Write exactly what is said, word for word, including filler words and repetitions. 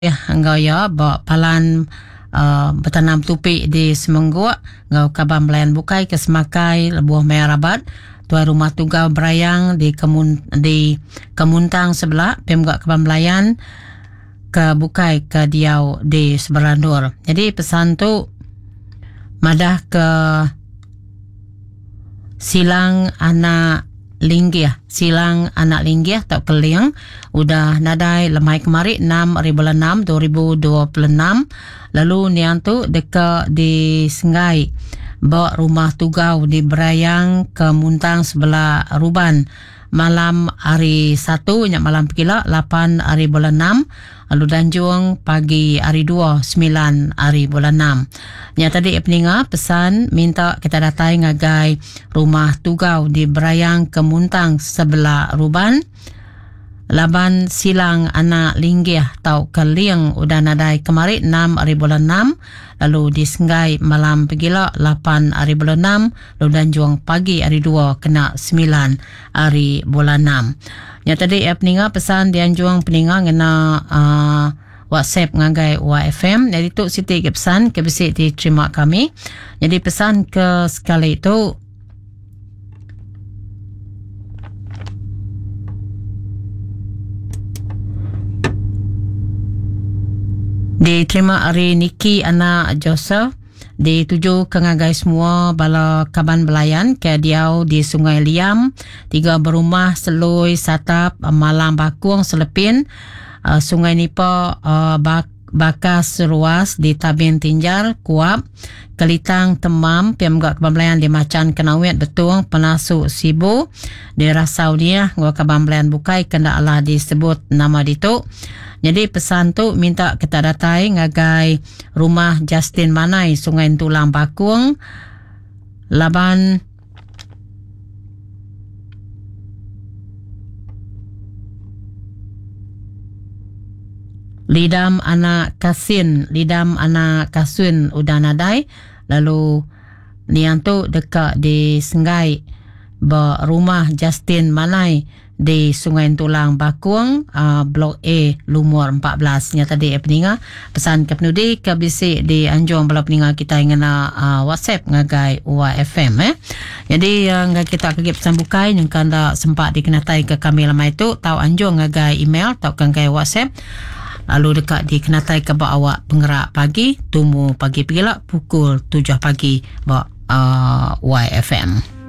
ya ngau ya ba palan uh, bertanam tupik di Semengguk ngau kaban belayan bukai ke Semakai Lebuh Mayarabat tuai rumah tunggal berayang di kemun di Kemuntang sebelah pemgak kaban belayan ke bukai ke Diau di Seberandur. Jadi pesan tu madah ke silang anak linggih, silang anak linggih tak keliang udah nadai lemai kemari enam hari bulan enam dua ribu dua puluh enam. Lalu nian tu dekat di Sengai bawa rumah tugau di Berayang ke Muntang sebelah Ruban malam hari satu nyak malam pekila lapan hari bulan enam. Lalu Danjung pagi hari dua sembilan hari bulan enam. Nya tadi peninga pesan minta kita datai ngagai rumah tugau di Berayang ke Muntang sebelah Ruban. Laban silang anak linggih tau keliang udah nadai kemari enam hari bulan enam. Lalu di Sengai malam pegila lapan hari bulan enam. Lalu Danjung pagi hari dua kena sembilan hari bulan enam. Yang tadi ya peninga pesan dianjuang peninga ngena uh, WhatsApp ngagai W F M. Jadi tu siti ke pesan ke besi diterima kami. Jadi pesan ke sekali itu diterima hari Niki anak Joseph dituju ke ngagai semua bala kaban belayan ke Diau di Sungai Liam, tiga berumah Seloi Satap Malam Bakung Selepin, uh, Sungai Nipa uh, bak, Bakas Ruas di Tabin Tinjar Kuap, Kelitang Temam pemgak kaban belayan di Macan Kenawit Betung Penasuk Sibu di Rasau dia gua kaban belayan bukai kena Allah disebut nama ditu. Jadi pesan tu minta kita datai ngagai rumah Justin Manai Sungai Tulang Bakung laban lidam anak Kasin, lidam anak Kasun udah nadai. Lalu nian tu dekat di Sengai ba rumah Justin Manai di Sungai Tulang Bakung, uh, Blok A, Lumur empat belas. Nya tadi ya peninga pesan ke penudi ke bisik di anjung bala peninga kita yang ngena uh, WhatsApp ngagai W F M eh. Jadi yang uh, kita kagip pesan bukai yang kanda sempat dikenatai ke kami lama itu tau anjung ngagai email tau ngagai WhatsApp. Lalu dekat dikenatai ke bawah awak penggerak pagi tumu pagi pegila pukul tujuh pagi bawah uh, Y F M.